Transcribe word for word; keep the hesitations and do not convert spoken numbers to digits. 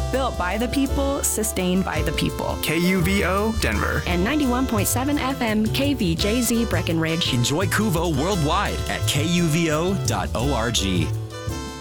Built by the people, sustained by the people. K U V O Denver. And ninety-one point seven F M K V J Z Breckenridge. Enjoy Kuvo worldwide at K U V O dot org.